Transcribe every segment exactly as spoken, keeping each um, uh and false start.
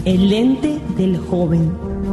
El lente del joven.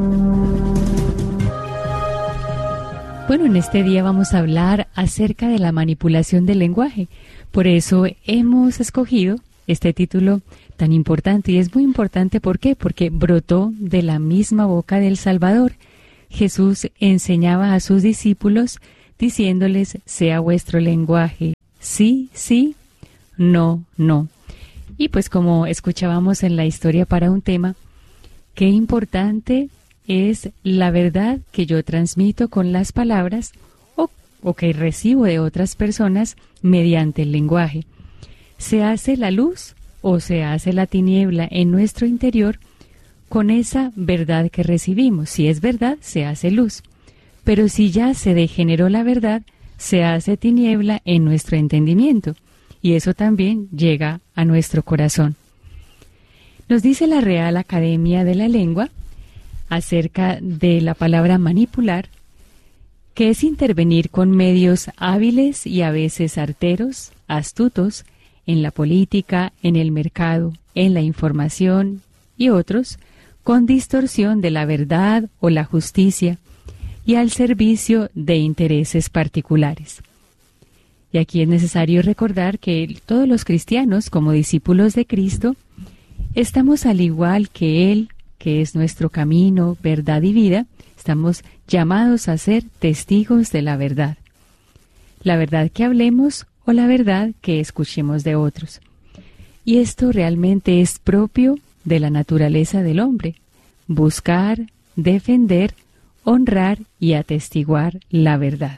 Bueno, en este día vamos a hablar acerca de la manipulación del lenguaje. Por eso hemos escogido este título tan importante, y es muy importante. ¿Por qué? Porque brotó de la misma boca del Salvador. Jesús enseñaba a sus discípulos diciéndoles: sea vuestro lenguaje sí, sí, no, no. Y pues como escuchábamos en la historia para un tema, qué importante es la verdad que yo transmito con las palabras o, o que recibo de otras personas mediante el lenguaje. ¿Se hace la luz o se hace la tiniebla en nuestro interior con esa verdad que recibimos? Si es verdad, se hace luz. Pero si ya se degeneró la verdad, se hace tiniebla en nuestro entendimiento. Y eso también llega a nuestro corazón. Nos dice la Real Academia de la Lengua acerca de la palabra manipular, que es intervenir con medios hábiles y a veces arteros, astutos, en la política, en el mercado, en la información y otros, con distorsión de la verdad o la justicia y al servicio de intereses particulares. Y aquí es necesario recordar que todos los cristianos, como discípulos de Cristo, estamos al igual que Él, que es nuestro camino, verdad y vida, estamos llamados a ser testigos de la verdad. La verdad que hablemos o la verdad que escuchemos de otros. Y esto realmente es propio de la naturaleza del hombre: buscar, defender, honrar y atestiguar la verdad.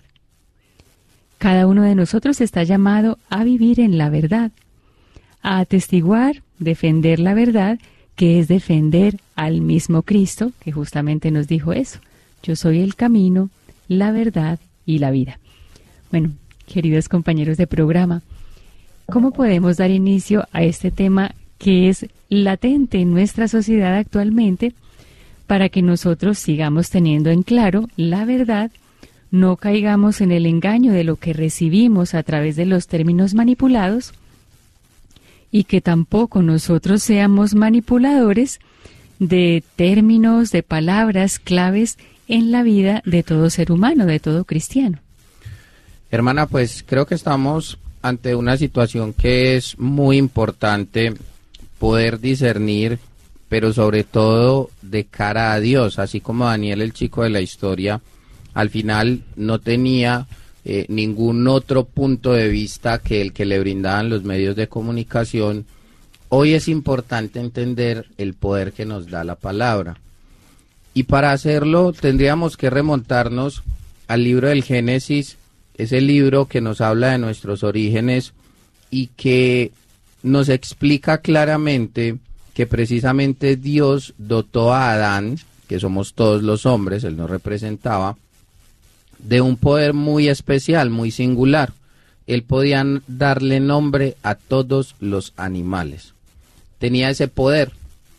Cada uno de nosotros está llamado a vivir en la verdad, a atestiguar, defender la verdad, que es defender al mismo Cristo, que justamente nos dijo eso: yo soy el camino, la verdad y la vida. Bueno, queridos compañeros de programa, ¿cómo podemos dar inicio a este tema que es latente en nuestra sociedad actualmente, para que nosotros sigamos teniendo en claro la verdad, no caigamos en el engaño de lo que recibimos a través de los términos manipulados, y que tampoco nosotros seamos manipuladores de términos, de palabras claves en la vida de todo ser humano, de todo cristiano? Hermana, pues creo que estamos ante una situación que es muy importante poder discernir, pero sobre todo de cara a Dios. Así como Daniel, el chico de la historia, al final no tenía eh, ningún otro punto de vista que el que le brindaban los medios de comunicación. Hoy es importante entender el poder que nos da la palabra. Y para hacerlo tendríamos que remontarnos al libro del Génesis, ese libro que nos habla de nuestros orígenes y que nos explica claramente que precisamente Dios dotó a Adán, que somos todos los hombres, él nos representaba, de un poder muy especial, muy singular. Él podía darle nombre a todos los animales. Tenía ese poder,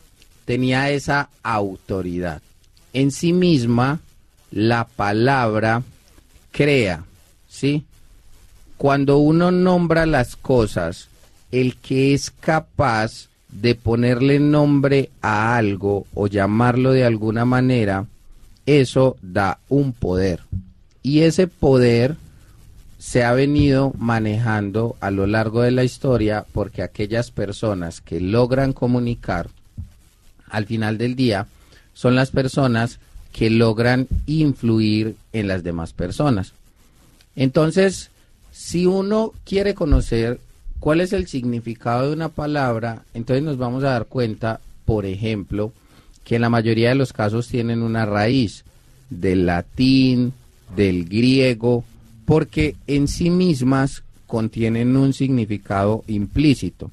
tenía esa autoridad. En sí misma, la palabra crea, ¿sí? Cuando uno nombra las cosas, el que es capaz de ponerle nombre a algo o llamarlo de alguna manera, eso da un poder. Y ese poder se ha venido manejando a lo largo de la historia, porque aquellas personas que logran comunicar, al final del día, son las personas que logran influir en las demás personas. Entonces, si uno quiere conocer cuál es el significado de una palabra, entonces nos vamos a dar cuenta, por ejemplo, que en la mayoría de los casos tienen una raíz del latín, del griego, porque en sí mismas contienen un significado implícito.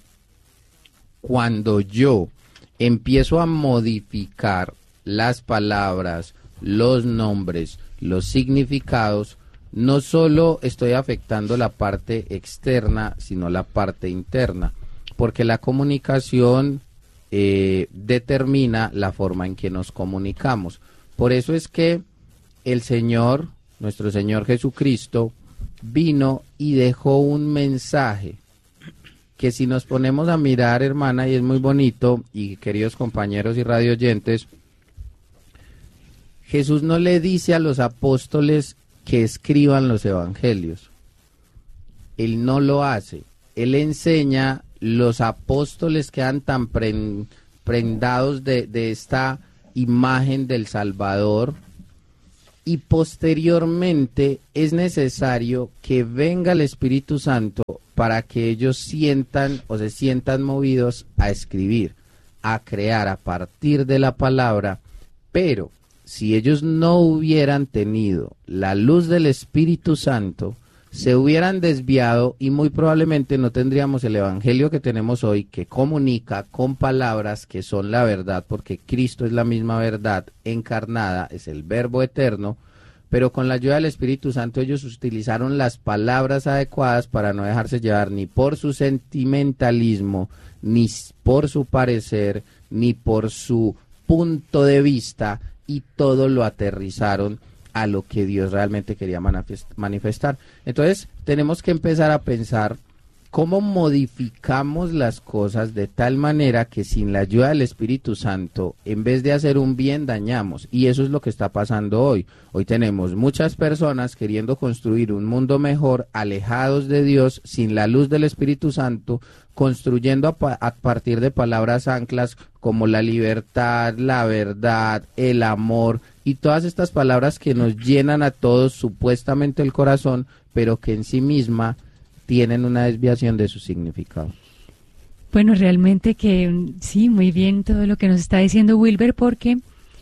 Cuando yo empiezo a modificar las palabras, los nombres, los significados, no solo estoy afectando la parte externa, sino la parte interna, porque la comunicación eh, determina la forma en que nos comunicamos. Por eso es que el Señor, nuestro Señor Jesucristo, vino y dejó un mensaje. que si nos ponemos a mirar, hermana, y es muy bonito, y queridos compañeros y radioyentes, Jesús no le dice a los apóstoles que escriban los evangelios. Él no lo hace. Él enseña, los apóstoles quedan tan prendados de, de esta imagen del Salvador, y posteriormente es necesario que venga el Espíritu Santo para que ellos sientan o se sientan movidos a escribir, a crear a partir de la palabra. Pero si ellos no hubieran tenido la luz del Espíritu Santo, se hubieran desviado y muy probablemente no tendríamos el evangelio que tenemos hoy, que comunica con palabras que son la verdad, porque Cristo es la misma verdad encarnada, es el Verbo eterno, pero con la ayuda del Espíritu Santo ellos utilizaron las palabras adecuadas para no dejarse llevar ni por su sentimentalismo, ni por su parecer, ni por su punto de vista, y todo lo aterrizaron a lo que Dios realmente quería manifestar. Entonces tenemos que empezar a pensar cómo modificamos las cosas de tal manera que sin la ayuda del Espíritu Santo, en vez de hacer un bien, dañamos. Y eso es lo que está pasando hoy. Hoy tenemos muchas personas queriendo construir un mundo mejor, alejados de Dios, sin la luz del Espíritu Santo, construyendo a, pa- a partir de palabras anclas como la libertad, la verdad, el amor, y todas estas palabras que nos llenan a todos supuestamente el corazón, pero que en sí misma tienen una desviación de su significado. Bueno, realmente que sí, muy bien todo lo que nos está diciendo Wilber, porque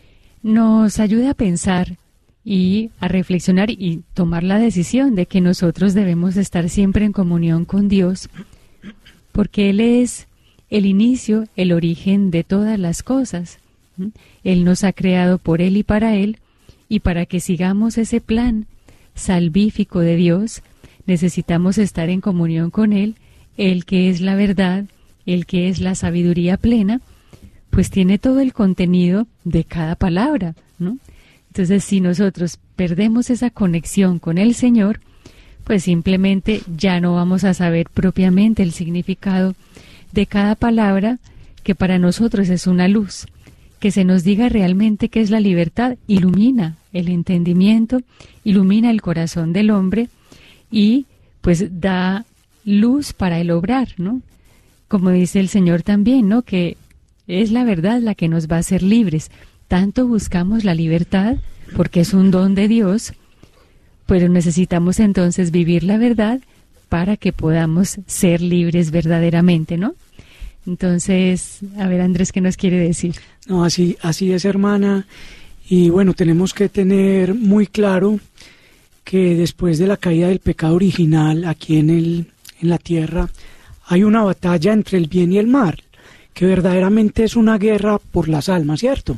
nos ayuda a pensar y a reflexionar y tomar la decisión de que nosotros debemos estar siempre en comunión con Dios, porque Él es el inicio, el origen de todas las cosas. ¿Mm? Él nos ha creado por Él y para Él, y para que sigamos ese plan salvífico de Dios, necesitamos estar en comunión con Él. Él que es la verdad, Él que es la sabiduría plena, pues tiene todo el contenido de cada palabra, ¿no? Entonces, si nosotros perdemos esa conexión con el Señor, pues simplemente ya no vamos a saber propiamente el significado de cada palabra, que para nosotros es una luz. Que se nos diga realmente qué es la libertad, ilumina el entendimiento, ilumina el corazón del hombre, y pues da luz para el obrar, ¿no? Como dice el Señor también, ¿no? Que es la verdad la que nos va a hacer libres. Tanto buscamos la libertad, porque es un don de Dios, pero necesitamos entonces vivir la verdad para que podamos ser libres verdaderamente, ¿no? Entonces, a ver, Andrés, ¿qué nos quiere decir? No, así, así es, hermana. Y bueno, tenemos que tener muy claro que después de la caída del pecado original aquí en el en la tierra, hay una batalla entre el bien y el mal, que verdaderamente es una guerra por las almas, ¿cierto?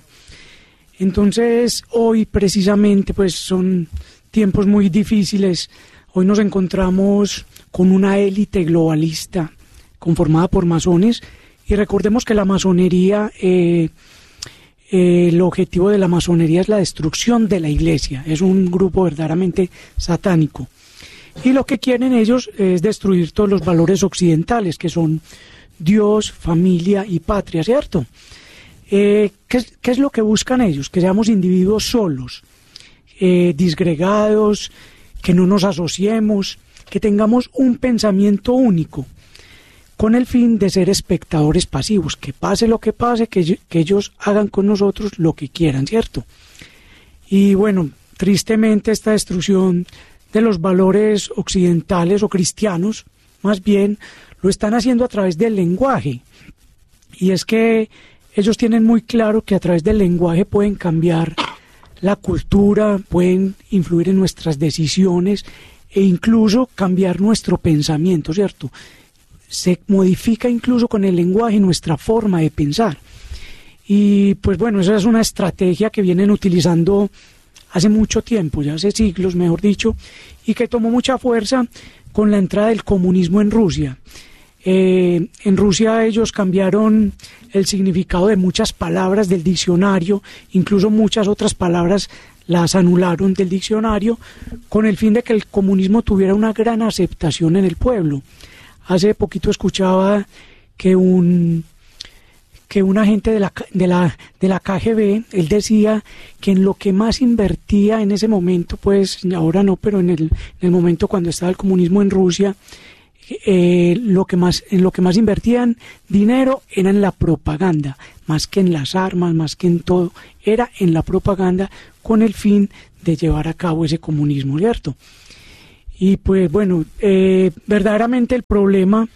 Entonces, hoy precisamente pues son tiempos muy difíciles. Hoy nos encontramos con una élite globalista conformada por masones, y recordemos que la masonería, eh, eh, el objetivo de la masonería es la destrucción de la iglesia, es un grupo verdaderamente satánico, y lo que quieren ellos es destruir todos los valores occidentales, que son Dios, familia y patria, ¿cierto? Eh, ¿qué, es, ¿Qué es lo que buscan ellos? Que seamos individuos solos, eh, disgregados, que no nos asociemos, que tengamos un pensamiento único, con el fin de ser espectadores pasivos, que pase lo que pase, que, que ellos hagan con nosotros lo que quieran, ¿cierto? Y bueno, tristemente esta destrucción de los valores occidentales o cristianos, más bien, lo están haciendo a través del lenguaje. Y es que ellos tienen muy claro que a través del lenguaje pueden cambiar la cultura, pueden influir en nuestras decisiones e incluso cambiar nuestro pensamiento, ¿cierto? Se modifica incluso con el lenguaje nuestra forma de pensar. Y pues bueno, esa es una estrategia que vienen utilizando hace mucho tiempo, ya hace siglos mejor dicho, y que tomó mucha fuerza con la entrada del comunismo en Rusia. Eh, en Rusia ellos cambiaron el significado de muchas palabras del diccionario, incluso muchas otras palabras las anularon del diccionario, con el fin de que el comunismo tuviera una gran aceptación en el pueblo. Hace poquito escuchaba que un que un agente de la, de la, de la K G B, él decía que en lo que más invertía en ese momento, pues ahora no, pero en el, en el momento cuando estaba el comunismo en Rusia, eh, lo que más, en lo que más invertían dinero era en la propaganda, más que en las armas, más que en todo, era en la propaganda con el fin de llevar a cabo ese comunismo, ¿cierto? Y pues bueno, eh, verdaderamente el problema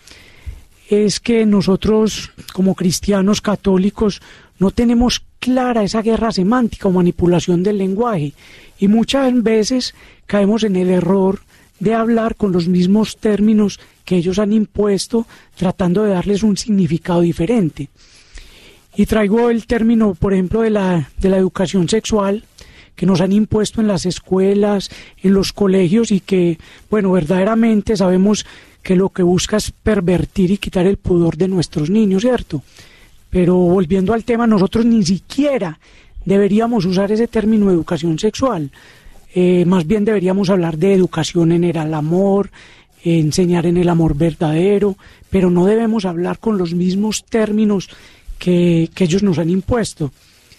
es que nosotros como cristianos católicos no tenemos clara esa guerra semántica o manipulación del lenguaje y muchas veces caemos en el error de hablar con los mismos términos que ellos han impuesto tratando de darles un significado diferente. Y traigo el término, por ejemplo, de la, de la educación sexual que nos han impuesto en las escuelas, en los colegios y que, bueno, verdaderamente sabemos que lo que busca es pervertir y quitar el pudor de nuestros niños, ¿cierto? Pero volviendo al tema, nosotros ni siquiera deberíamos usar ese término educación sexual. Eh, más bien deberíamos hablar de educación en el amor, eh, enseñar en el amor verdadero, pero no debemos hablar con los mismos términos que, que ellos nos han impuesto.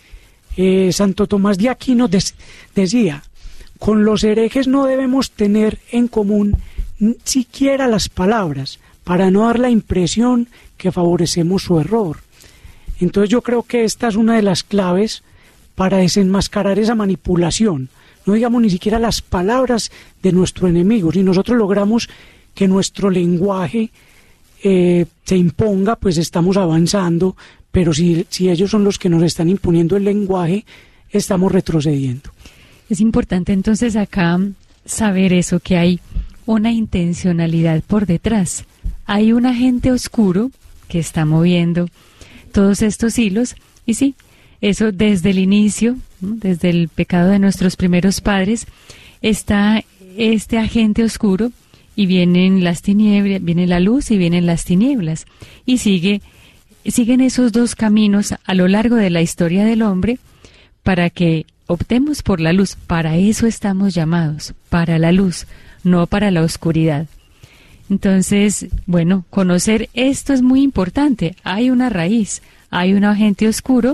Eh, Santo Tomás de Aquino des, decía, con los herejes no debemos tener en común siquiera las palabras, para no dar la impresión que favorecemos su error. Entonces yo creo que esta es una de las claves para desenmascarar esa manipulación. No digamos ni siquiera las palabras de nuestro enemigo. Si nosotros logramos que nuestro lenguaje eh, se imponga, pues estamos avanzando, pero si, si ellos son los que nos están imponiendo el lenguaje, estamos retrocediendo. Es importante entonces acá saber eso, que hay una intencionalidad por detrás. Hay un agente oscuro que está moviendo todos estos hilos y sí, eso desde el inicio, ¿no? Desde el pecado de nuestros primeros padres, está este agente oscuro y vienen las tinieblas, viene la luz y vienen las tinieblas y sigue, siguen esos dos caminos a lo largo de la historia del hombre para que optemos por la luz. Para eso estamos llamados, para la luz, no para la oscuridad. Entonces, bueno, conocer esto es muy importante. Hay una raíz, hay un agente oscuro,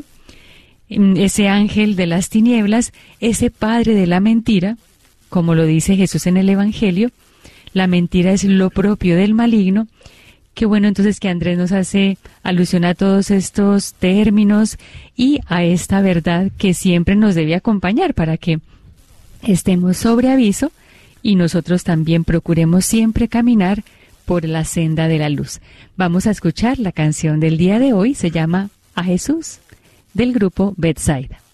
ese ángel de las tinieblas, ese padre de la mentira, como lo dice Jesús en el Evangelio. La mentira es lo propio del maligno. Qué bueno entonces que Andrés nos hace alusión a todos estos términos y a esta verdad que siempre nos debe acompañar para que estemos sobre aviso y nosotros también procuremos siempre caminar por la senda de la luz. Vamos a escuchar la canción del día de hoy, se llama A Jesús, del grupo Betsaida.